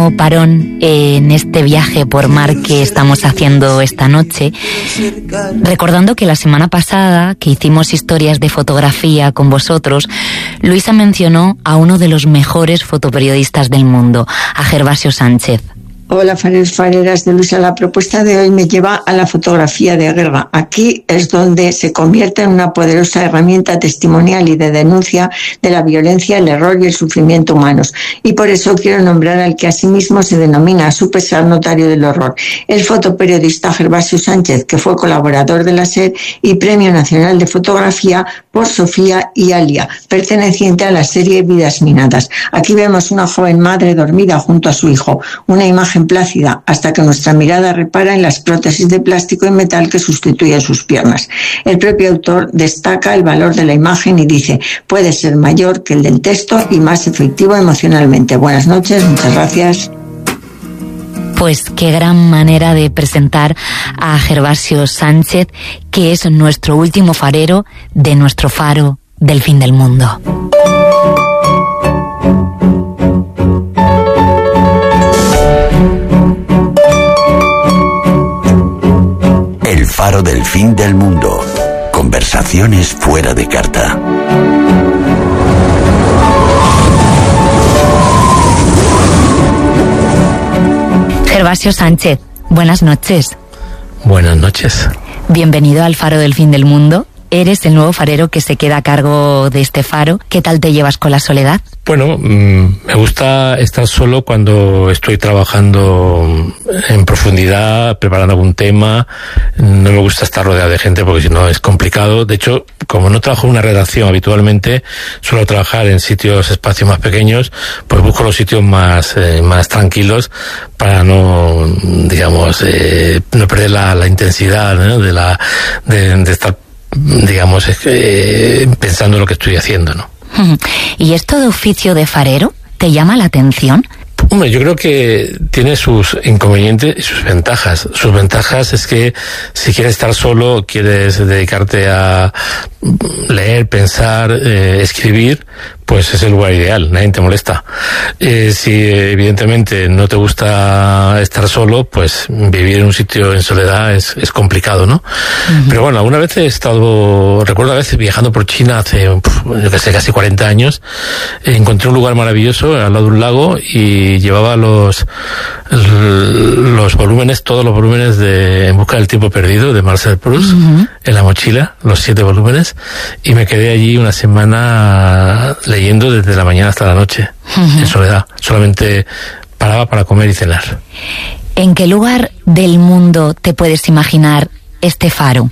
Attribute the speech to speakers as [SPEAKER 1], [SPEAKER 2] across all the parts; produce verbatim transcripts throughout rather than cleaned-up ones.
[SPEAKER 1] último parón en este viaje por mar que estamos haciendo esta noche, recordando que la semana pasada que hicimos historias de fotografía con vosotros, Luisa mencionó a uno de los mejores fotoperiodistas del mundo, a Gervasio Sánchez.
[SPEAKER 2] Hola, fareros, fareras de Luisa. La propuesta de hoy me lleva a la fotografía de guerra. Aquí es donde se convierte en una poderosa herramienta testimonial y de denuncia de la violencia, el error y el sufrimiento humanos. Y por eso quiero nombrar al que asimismo se denomina a su pesar notario del horror, el fotoperiodista Gervasio Sánchez, que fue colaborador de la SER y Premio Nacional de Fotografía por Sofía y Alia, perteneciente a la serie Vidas Minadas. Aquí vemos una joven madre dormida junto a su hijo, una imagen plácida, hasta que nuestra mirada repara en las prótesis de plástico y metal que sustituyen sus piernas. El propio autor destaca el valor de la imagen y dice: puede ser mayor que el del texto y más efectivo emocionalmente. Buenas noches, muchas gracias.
[SPEAKER 1] Pues qué gran manera de presentar a Gervasio Sánchez, que es nuestro último farero de nuestro faro del fin del mundo.
[SPEAKER 3] El faro del fin del mundo. Conversaciones fuera de carta.
[SPEAKER 1] Gervasio Sánchez, buenas noches.
[SPEAKER 4] Buenas noches.
[SPEAKER 1] Bienvenido al faro del fin del mundo. Eres el nuevo farero que se queda a cargo de este faro. ¿Qué tal te llevas con la soledad?
[SPEAKER 4] Bueno, mmm, me gusta estar solo cuando estoy trabajando en profundidad, preparando algún tema. No me gusta estar rodeado de gente porque si no es complicado. De hecho, como no trabajo en una redacción habitualmente, suelo trabajar en sitios, espacios más pequeños, pues busco los sitios más eh, más tranquilos para no, digamos, eh, no perder la, la intensidad, ¿no? de la de, de estar, digamos, eh, pensando en lo que estoy haciendo, ¿no?
[SPEAKER 1] ¿Y esto de oficio de farero te llama la atención?
[SPEAKER 4] Hombre, yo creo que tiene sus inconvenientes y sus ventajas. Sus ventajas es que si quieres estar solo, quieres dedicarte a leer, pensar, eh, escribir, pues es el lugar ideal, nadie te molesta. Eh, si evidentemente no te gusta estar solo, pues vivir en un sitio en soledad es, es complicado, ¿no? Uh-huh. Pero bueno, alguna vez he estado, recuerdo a veces viajando por China hace, yo que sé, casi cuarenta años, eh, encontré un lugar maravilloso al lado de un lago y llevaba los los volúmenes, todos los volúmenes de En busca del tiempo perdido de Marcel Proust, uh-huh, en la mochila, los siete volúmenes, y me quedé allí una semana leyendo desde la mañana hasta la noche, uh-huh, en soledad. Solamente paraba para comer y cenar.
[SPEAKER 1] ¿En qué lugar del mundo te puedes imaginar este faro?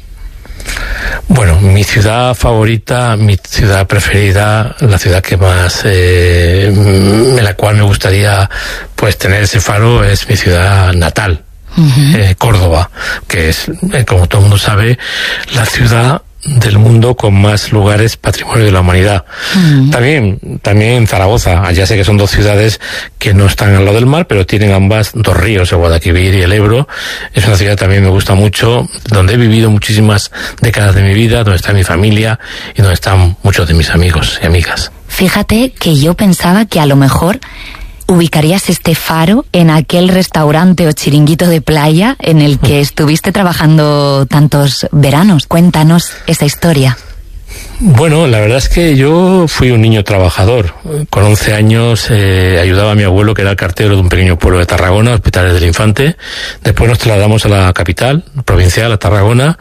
[SPEAKER 4] Bueno, mi ciudad favorita, mi ciudad preferida, la ciudad que más, eh, en la cual me gustaría pues tener ese faro, es mi ciudad natal, uh-huh, eh, Córdoba, que es, eh, como todo el mundo sabe, la ciudad del mundo con más lugares patrimonio de la humanidad. Uh-huh. También, también en Zaragoza. Ya sé que son dos ciudades que no están al lado del mar, pero tienen ambas dos ríos, el Guadalquivir y el Ebro. Es una ciudad que también me gusta mucho, donde he vivido muchísimas décadas de mi vida, donde está mi familia y donde están muchos de mis amigos y amigas.
[SPEAKER 1] Fíjate que yo pensaba que a lo mejor ubicarías este faro en aquel restaurante o chiringuito de playa en el que estuviste trabajando tantos veranos. Cuéntanos esa historia.
[SPEAKER 4] Bueno, la verdad es que yo fui un niño trabajador. Con once años eh, ayudaba a mi abuelo, que era el cartero de un pequeño pueblo de Tarragona, Hospitales del Infante. Después nos trasladamos a la capital provincial, a Tarragona,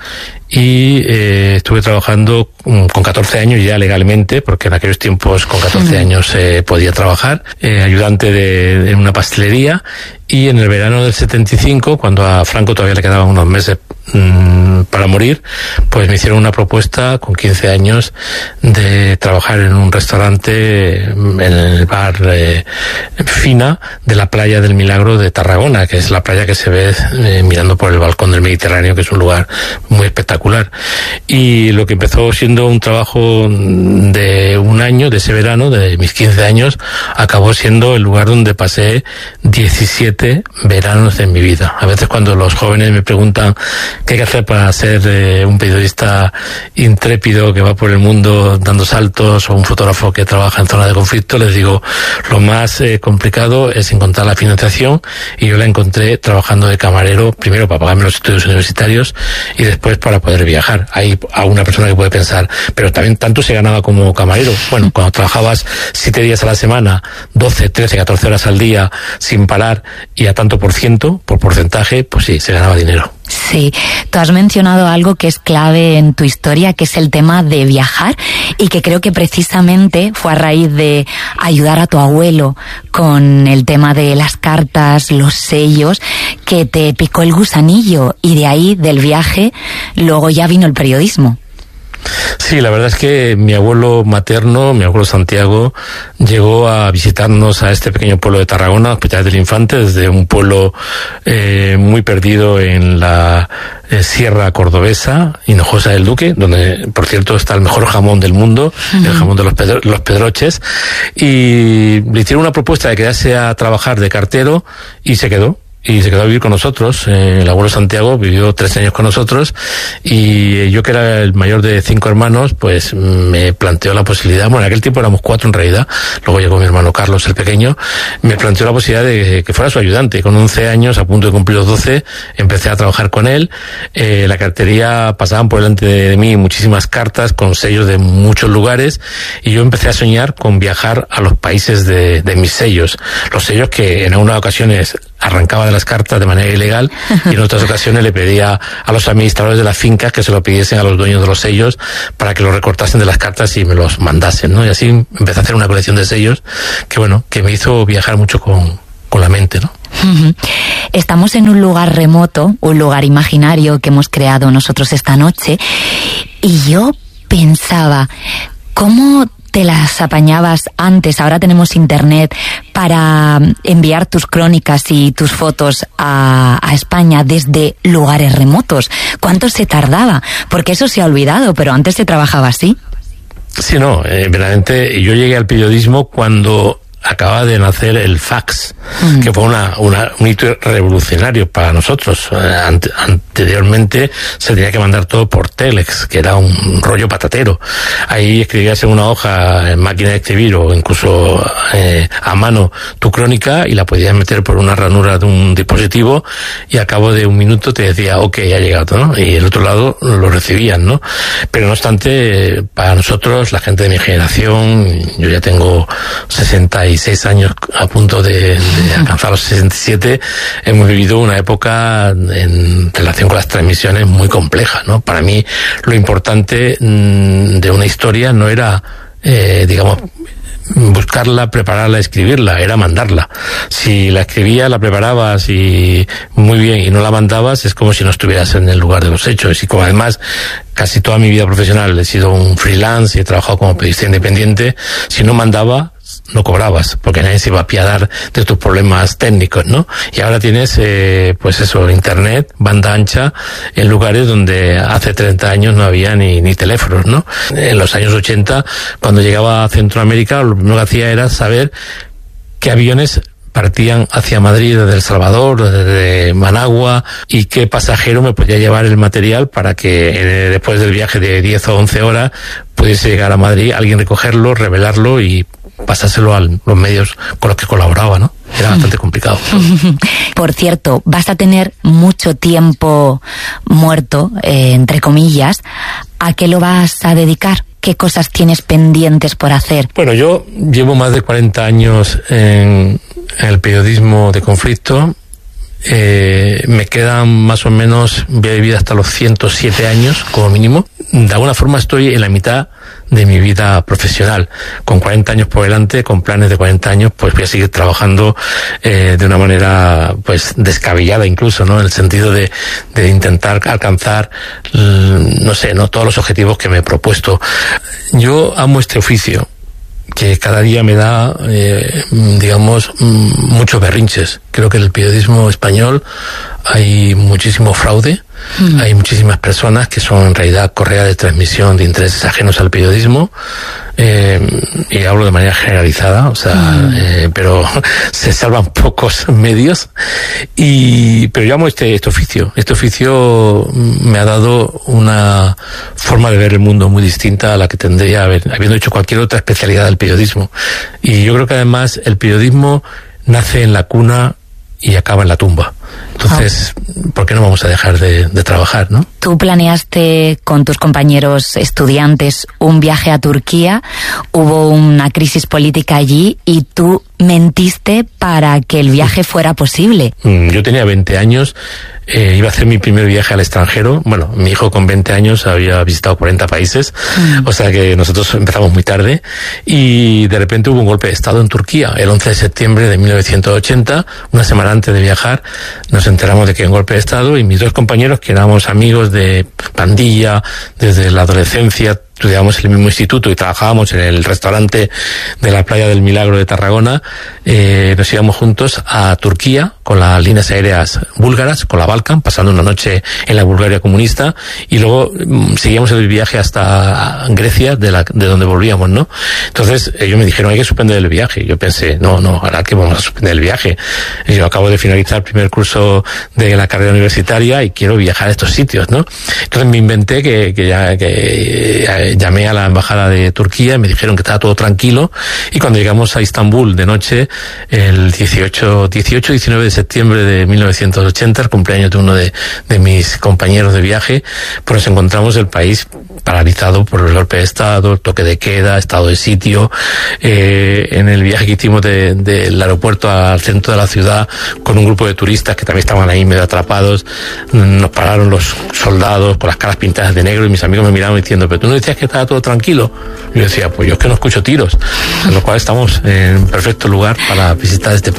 [SPEAKER 4] y eh, estuve trabajando con catorce años ya legalmente, porque en aquellos tiempos con catorce años se eh, podía trabajar, eh, ayudante de, de una pastelería. Y en el verano del setenta y cinco, cuando a Franco todavía le quedaban unos meses mmm, para morir, pues me hicieron una propuesta con quince años de trabajar en un restaurante, en el bar eh, Fina de la playa del Milagro de Tarragona, que es la playa que se ve eh, mirando por el balcón del Mediterráneo, que es un lugar muy espectacular. Y lo que empezó siendo un trabajo de un año, de ese verano, de mis quince años, acabó siendo el lugar donde pasé diecisiete veranos en mi vida. A veces cuando los jóvenes me preguntan ¿Qué hay que hacer para ser eh, un periodista intrépido que va por el mundo dando saltos, o un fotógrafo que trabaja en zona de conflicto? Les digo, lo más eh, complicado es encontrar la financiación, y yo la encontré trabajando de camarero, primero para pagarme los estudios universitarios y después para poder viajar. Hay alguna persona que puede pensar, pero también tanto se ganaba como camarero. Bueno, cuando trabajabas siete días a la semana, doce, trece, catorce horas al día, sin parar, y a tanto por ciento, por porcentaje, pues sí, se ganaba dinero.
[SPEAKER 1] Sí, tú has mencionado algo que es clave en tu historia, que es el tema de viajar, y que creo que precisamente fue a raíz de ayudar a tu abuelo con el tema de las cartas, los sellos, que te picó el gusanillo, y de ahí, del viaje, luego ya vino el periodismo.
[SPEAKER 4] Sí, la verdad es que mi abuelo materno, mi abuelo Santiago, llegó a visitarnos a este pequeño pueblo de Tarragona, Hospitalet del Infante, desde un pueblo eh, muy perdido en la eh, Sierra Cordobesa, Hinojosa del Duque, donde, por cierto, está el mejor jamón del mundo, uh-huh. el jamón de los, pedro, los Pedroches, y le hicieron una propuesta de quedarse a trabajar de cartero, y se quedó. Y se quedó a vivir con nosotros. Eh, el abuelo Santiago vivió tres años con nosotros, y yo, que era el mayor de cinco hermanos, pues me planteó la posibilidad, bueno, en aquel tiempo éramos cuatro en realidad, luego llegó mi hermano Carlos, el pequeño, me planteó la posibilidad de que fuera su ayudante. Con once años, a punto de cumplir los doce, empecé a trabajar con él. Eh, la cartería, pasaban por delante de mí muchísimas cartas con sellos de muchos lugares, y yo empecé a soñar con viajar a los países de, de mis sellos. Los sellos que en algunas ocasiones arrancaba de las cartas de manera ilegal, y en otras ocasiones le pedía a los administradores de las fincas que se lo pidiesen a los dueños de los sellos para que los recortasen de las cartas y me los mandasen, ¿no? Y así empecé a hacer una colección de sellos que, bueno, que me hizo viajar mucho con, con la mente, ¿no?
[SPEAKER 1] Estamos en un lugar remoto, un lugar imaginario que hemos creado nosotros esta noche, y yo pensaba, ¿cómo te las apañabas antes? Ahora tenemos internet para enviar tus crónicas y tus fotos a, a España desde lugares remotos. ¿Cuánto se tardaba? Porque eso se ha olvidado, pero antes se trabajaba así.
[SPEAKER 4] Sí, no, eh, verdaderamente yo llegué al periodismo cuando acaba de nacer el fax, mm. que fue una, una, un hito revolucionario para nosotros. Eh, ante, anteriormente se tenía que mandar todo por telex, que era un rollo patatero. Ahí escribías en una hoja, en máquina de escribir, o incluso eh, a mano, tu crónica, y la podías meter por una ranura de un dispositivo, y al cabo de un minuto te decía, ok, ha llegado, ¿no? Y el otro lado lo recibían, ¿no? Pero no obstante, para nosotros, la gente de mi generación, yo ya tengo sesenta y seis años, a punto de, de alcanzar los sesenta y siete, hemos vivido una época en relación con las transmisiones muy compleja, ¿no? Para mí, lo importante mmm, de una historia no era, eh, digamos, buscarla, prepararla, escribirla, era mandarla. Si la escribías, la preparabas y muy bien, y no la mandabas, es como si no estuvieras en el lugar de los hechos. Y como además casi toda mi vida profesional he sido un freelance y he trabajado como periodista independiente, si no mandaba, no cobrabas, porque nadie se iba a apiadar de tus problemas técnicos, ¿no? Y ahora tienes, eh, pues eso, internet, banda ancha, en lugares donde hace treinta años no había ni, ni teléfonos, ¿no? En los años ochenta, cuando llegaba a Centroamérica, lo primero que hacía era saber qué aviones partían hacia Madrid desde El Salvador, desde Managua, y qué pasajero me podía llevar el material para que eh, después del viaje de diez o once horas pudiese llegar a Madrid, alguien recogerlo, revelarlo y pasárselo a los medios con los que colaboraba, ¿no? Era bastante complicado.
[SPEAKER 1] Por cierto, vas a tener mucho tiempo muerto, eh, entre comillas. ¿A qué lo vas a dedicar? ¿Qué cosas tienes pendientes por hacer?
[SPEAKER 4] Bueno, yo llevo más de cuarenta años en, en el periodismo de conflicto. Eh, me quedan más o menos, voy a vivir hasta los ciento siete años como mínimo. De alguna forma estoy en la mitad de mi vida profesional, con cuarenta años por delante, con planes de cuarenta años, pues voy a seguir trabajando eh, de una manera pues descabellada incluso, ¿no? En el sentido de, de intentar alcanzar, no sé, no todos los objetivos que me he propuesto. Yo amo este oficio, que cada día me da, eh, digamos, muchos berrinches. Creo que en el periodismo español hay muchísimo fraude, Mm. Hay muchísimas personas que son en realidad correa de transmisión de intereses ajenos al periodismo, eh, y hablo de manera generalizada, o sea, mm. eh, pero se salvan pocos medios. Y pero yo amo este, este oficio. Este oficio me ha dado una forma de ver el mundo muy distinta a la que tendría haber, habiendo hecho cualquier otra especialidad del periodismo. Y yo creo que además el periodismo nace en la cuna y acaba en la tumba. Entonces, ¿por qué no vamos a dejar de, de trabajar, no?
[SPEAKER 1] Tú planeaste con tus compañeros estudiantes un viaje a Turquía, hubo una crisis política allí y tú mentiste para que el viaje fuera posible.
[SPEAKER 4] Yo tenía veinte años, eh, iba a hacer mi primer viaje al extranjero. Bueno, mi hijo con veinte años había visitado cuarenta países, mm. o sea que nosotros empezamos muy tarde, y de repente hubo un golpe de Estado en Turquía, el once de septiembre de mil novecientos ochenta, una semana antes de viajar, nos enteramos de que había un golpe de Estado, y mis dos compañeros, que éramos amigos de pandilla desde la adolescencia, estudiábamos en el mismo instituto y trabajábamos en el restaurante de la Playa del Milagro de Tarragona, eh, nos íbamos juntos a Turquía con las líneas aéreas búlgaras, con la Balkan, pasando una noche en la Bulgaria comunista, y luego mm, seguíamos el viaje hasta Grecia, de, la, de donde volvíamos, ¿no? Entonces ellos me dijeron, hay que suspender el viaje. Yo pensé, no, no, ahora que vamos a suspender el viaje. Yo acabo de finalizar el primer curso de la carrera universitaria y quiero viajar a estos sitios, ¿no? Entonces me inventé que, que ya, que llamé a la embajada de Turquía y me dijeron que estaba todo tranquilo, y cuando llegamos a Istambul de noche, el dieciocho, diecinueve de septiembre de mil novecientos ochenta, el cumpleaños de uno de, de mis compañeros de viaje, pues nos encontramos el país paralizado por el golpe de Estado, el toque de queda, estado de sitio. Eh, en el viaje que hicimos de, del aeropuerto al centro de la ciudad con un grupo de turistas que también estaban ahí medio atrapados, nos pararon los soldados con las caras pintadas de negro y mis amigos me miraban diciendo, pero tú no decías que estaba todo tranquilo. Yo decía, pues yo es que no escucho tiros, con lo cual estamos en perfecto lugar para visitar este país.